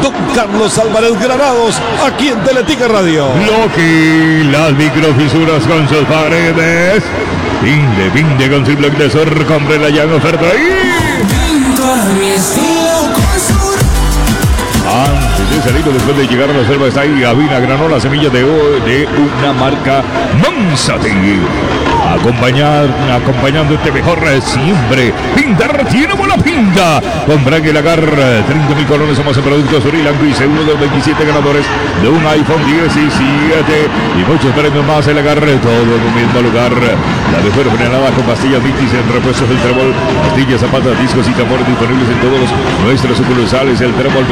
Don Carlos Álvarez Granados, aquí en Teletica Radio. Loki, las microfisuras con sus paredes. Pinde con su bloque de sur, compre la llave oferta antes de salir, después de llegar a la selva, está ahí Avina granó la semilla de una marca Monsanto. Acompañando este mejor siempre. Pintar tiene buena pinta. Con Frank y Lagar, 30.000 colones somos en productos Surilango y segundo de los 27 ganadores de un iPhone 17 y muchos premios más en Lagar, todo en un mismo lugar. La mejor frenada con pastillas Vitis en repuestos del Trébol, pastillas, zapatas, discos y tambores disponibles en todos nuestros sucursales. El Trébol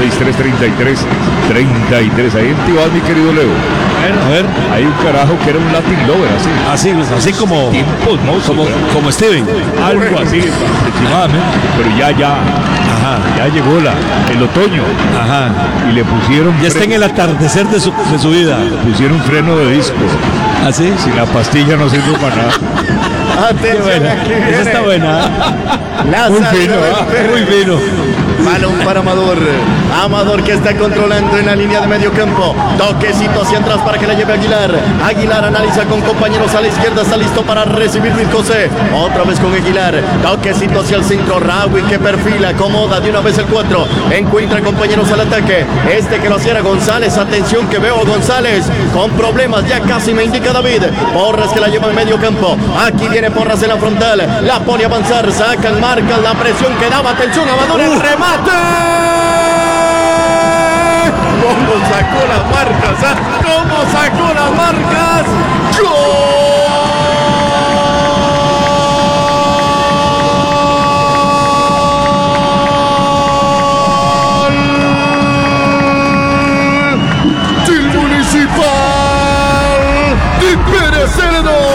22633333. Ahí en Tibás, mi querido Leo. A ver, hay un carajo que era un Latin lover, así como tiempos, ¿no? como Steven, algo así aproximadamente, pero ya llegó el otoño. Y le pusieron ya está en el atardecer de su vida. Le pusieron un freno de disco. ¿Así? Si la pastilla no sirve para nada. Atención, esa está buena. Muy fino, muy fino. Balón para Amador. Amador que está controlando en la línea de medio campo. Toquecito hacia atrás para que la lleve Aguilar. Aguilar analiza con compañeros a la izquierda. Está listo para recibir Luis José. Otra vez con Aguilar. Toquecito hacia el centro. Rawi que perfila. Acomoda de una vez el 4. Encuentra compañeros al ataque. Que lo hacía González. Atención que veo a González con problemas. Ya casi me indica David. Porras que la lleva en medio campo. Aquí viene Porras en la frontal. La pone a avanzar. Sacan, marcan la presión que daba. Atención, Amador. El remate. ¿Cómo sacó las marcas? ¿Cómo sacó las marcas? ¡Gol! ¡Del Municipal de Pérez Celedón!